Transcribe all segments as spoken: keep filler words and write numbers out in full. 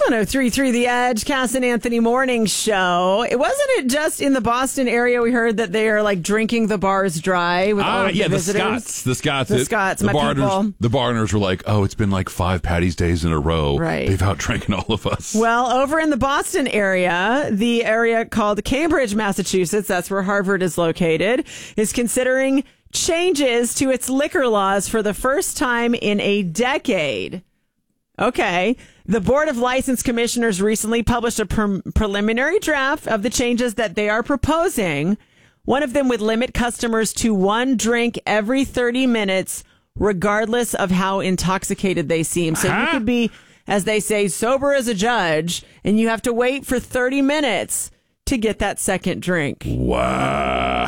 one oh three point three The Edge, Cass and Anthony Morning Show. It wasn't it just in the Boston area we heard that they are like drinking the bars dry with all ah, of yeah, the the visitors? Scots. The Scots. The it, Scots, the my barners, people. The barners were like, oh, it's been like five Patty's days in a row. Right. They've outdrinking all of us. Well, over in the Boston area, the area called Cambridge, Massachusetts, that's where Harvard is located, is considering changes to its liquor laws for the first time in a decade. Okay. The Board of License Commissioners recently published a pre- preliminary draft of the changes that they are proposing. One of them would limit customers to one drink every thirty minutes, regardless of how intoxicated they seem. So huh? you could be, as they say, sober as a judge, and you have to wait for thirty minutes to get that second drink. Wow.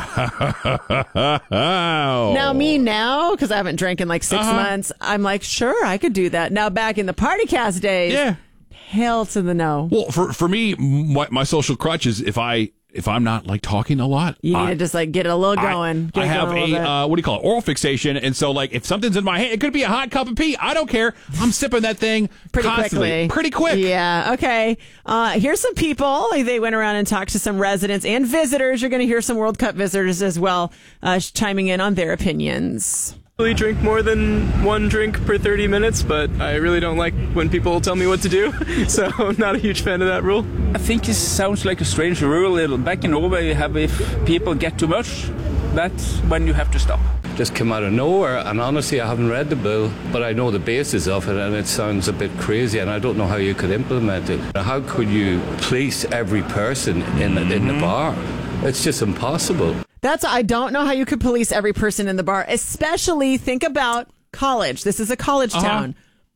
Now, me now, because I haven't drank in like six Uh-huh. months, I'm like, sure, I could do that. Now, back in the Party Cast days, Yeah. hell to the no. Well, for for me, my, my social crutch is if I if I'm not like talking a lot, You need I, to just like get it a little going. I, Get I it have going a, a little bit. uh, what do you call it? Oral fixation, and so like if something's in my hand, it could be a hot cup of tea. I don't care. I'm sipping that thing Pretty constantly, quickly. pretty quick. Yeah. Okay. Uh, here's some people. They went around and talked to some residents and visitors. You're going to hear some World Cup visitors as well, uh, chiming in on their opinions. I really drink more than one drink per thirty minutes, but I really don't like when people tell me what to do, so I'm not a huge fan of that rule. I think this sounds like a strange rule. Back in Norway, you have if people get too much, that's when you have to stop. Just came out of nowhere, and honestly I haven't read the bill, but I know the basis of it, and it sounds a bit crazy, and I don't know how you could implement it. How could you police every person in the, in the bar? It's just impossible. That's, I don't know how you could police every person in the bar, especially think about college. This is a college Uh-huh. town.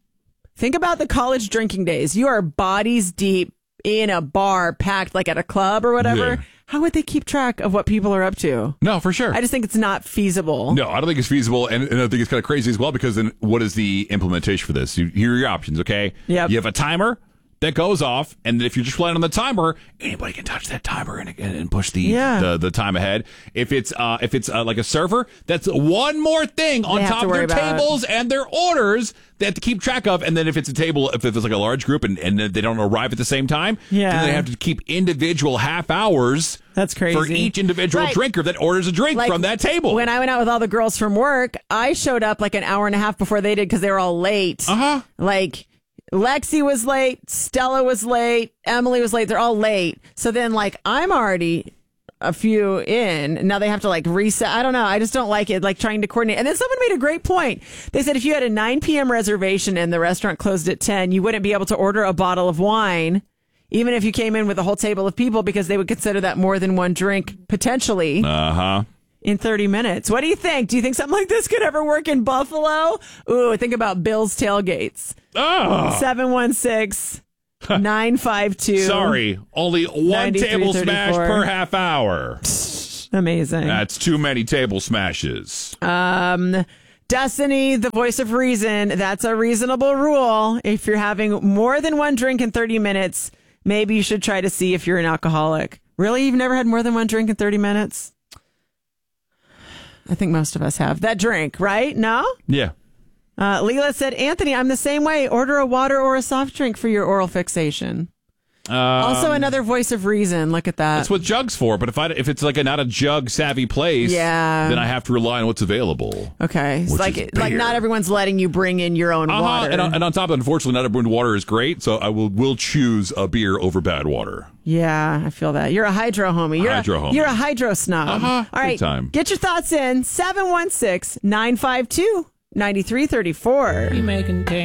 Think about the college drinking days. You are bodies deep in a bar packed like at a club or whatever. Yeah. How would they keep track of what people are up to? No, for sure. I just think it's not feasible. No, I don't think it's feasible, and, and I think it's kind of crazy as well, because then what is the implementation for this? You, here are your options, okay? Yep. You have a timer that goes off, and if you're just relying on the timer, anybody can touch that timer and, and push the, Yeah. the the time ahead. If it's uh, if it's uh, like a server, that's one more thing on They have top to of their worry about. tables and their orders they have to keep track of. And then if it's a table, if it's like a large group and, and they don't arrive at the same time, Yeah. then they have to keep individual half hours. That's crazy. For each individual Right. drinker that orders a drink Like, from that table. When I went out with all the girls from work, I showed up like an hour and a half before they did because they were all late. Uh-huh. Like Lexi was late, Stella was late, Emily was late. They're all late. So then like I'm already a few in. Now they have to like reset. I don't know. I just don't like it, like trying to coordinate. And then someone made a great point. They said if you had a nine p.m. reservation and the restaurant closed at ten, you wouldn't be able to order a bottle of wine, even if you came in with a whole table of people, because they would consider that more than one drink potentially. Uh-huh. In thirty minutes. What do you think? Do you think something like this could ever work in Buffalo? Ooh, think about Bill's Tailgates. Oh. seven one six, nine five two. Sorry, only one table smash thirty-four. per half hour. Amazing. That's too many table smashes. Um, Destiny, the voice of reason. That's a reasonable rule. If you're having more than one drink in thirty minutes, maybe you should try to see if you're an alcoholic. Really? You've never had more than one drink in thirty minutes? I think most of us have. That drink, right? No? Yeah. Uh, Leela said, Anthony, I'm the same way. Order a water or a soft drink for your oral fixation. Um, Also, another voice of reason. Look at that. That's what Jug's for. But if I if it's like a not a jug savvy place, Yeah. then I have to rely on what's available. Okay. It's Which like, is like beer. not everyone's letting you bring in your own Uh-huh. water. And, on- and on top of it, unfortunately, not everyone's water is great. So I will will choose a beer over bad water. Yeah, I feel that. You're a hydro homie. You're Hydro a, homie. You're a hydro snob. Uh-huh. All right. Big time. Get your thoughts in. seven one six, nine five two, nine three three four.